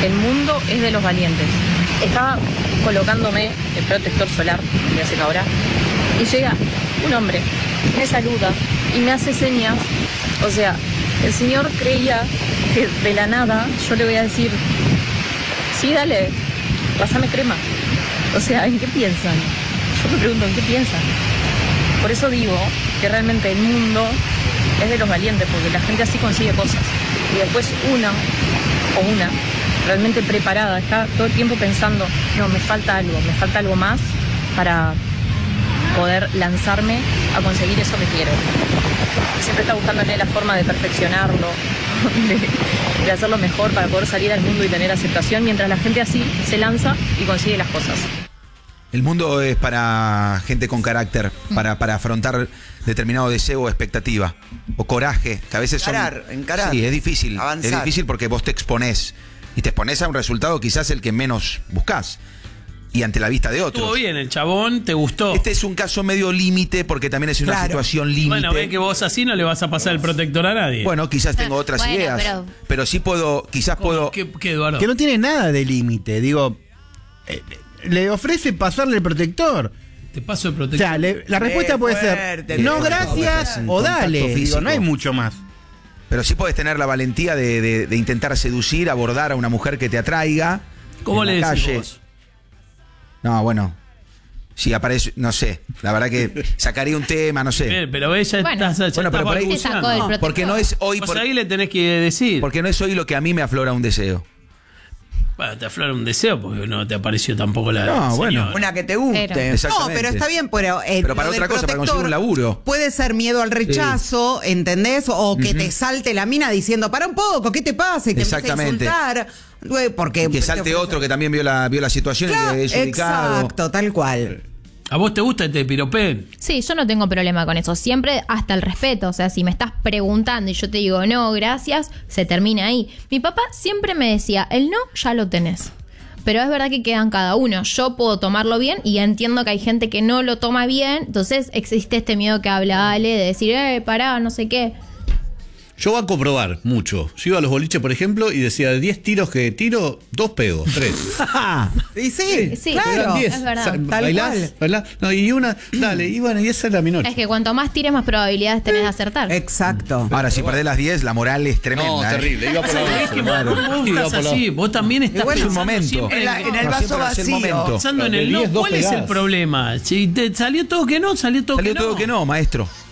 El mundo es de los valientes. Estaba colocándome el protector solar, que hace ahora, y llega un hombre, me saluda y me hace señas. O sea, el señor creía que de la nada yo le voy a decir, sí, dale, pásame crema. O sea, ¿en qué piensan? Yo me pregunto, ¿en qué piensan? Por eso digo que realmente el mundo es de los valientes, porque la gente así consigue cosas. Y después una realmente preparada, está todo el tiempo pensando, no, me falta algo más para poder lanzarme a conseguir eso que quiero. Siempre está buscándole la forma de perfeccionarlo, de hacerlo mejor para poder salir al mundo y tener aceptación, mientras la gente así se lanza y consigue las cosas. El mundo es para gente con carácter, para afrontar determinado deseo o expectativa, o coraje, que a veces encarar. Sí, es difícil. Avanzar. Es difícil porque vos te exponés, y te exponés a un resultado quizás el que menos buscás, y ante la vista de otros. Estuvo bien, el chabón, te gustó. Este es un caso medio límite, porque también es una situación límite. Bueno, ve que vos así no le vas a pasar el protector a nadie. Bueno, quizás tengo otras ideas, pero sí puedo, quizás puedo... ¿Qué, Eduardo? Que no tiene nada de límite, digo... le ofrece pasarle el protector. Te paso el protector. O sea, la respuesta puede ser no, gracias, o dale. Digo, no hay mucho más. Pero sí podés tener la valentía de intentar seducir, abordar a una mujer que te atraiga. ¿Cómo le decís decís vos? No, bueno. Si aparece, no sé. La verdad que sacaría un tema, no sé. Bien, pero ella pero por ahí porque no es hoy. Ahí le tenés que decir. Porque no es hoy lo que a mí me aflora un deseo. Bueno, te aflora un deseo porque no te apareció tampoco la. No, bueno. Una que te guste. Exactamente. No, pero está bien, pero para otra cosa, para conseguir un laburo. Puede ser miedo al rechazo, ¿entendés? O que te salte la mina diciendo, para un poco, ¿qué te pasa? Y te empieza a insultar. Porque que salte otro que también vio la situación y que es ubicado. Exacto, tal cual. ¿A vos te gusta este piropén? Sí, yo no tengo problema con eso. Siempre hasta el respeto. O sea, si me estás preguntando y yo te digo no, gracias, se termina ahí. Mi papá siempre me decía, el no ya lo tenés. Pero es verdad que quedan cada uno. Yo puedo tomarlo bien y entiendo que hay gente que no lo toma bien. Entonces existe este miedo que habla Ale de decir, pará, no sé qué. Yo voy a comprobar mucho. Yo iba a los boliches, por ejemplo, y decía, de 10 tiros que tiro, 2 pego, 3. Y sí, claro, 10. es verdad. ¿Bailás? No, y una, dale, y bueno, y esa era mi noche. Es que cuanto más tires, más probabilidades tenés de acertar. Exacto. Ahora, si perdés las 10, la moral es tremenda. No, terrible. Iba por la Vos estás así, vos también estás Bueno, pensando un momento. siempre En el vaso vacío. pensando en el no. ¿Cuál es el problema? Si te salió todo que no, salió todo que no. Salió todo que no, maestro.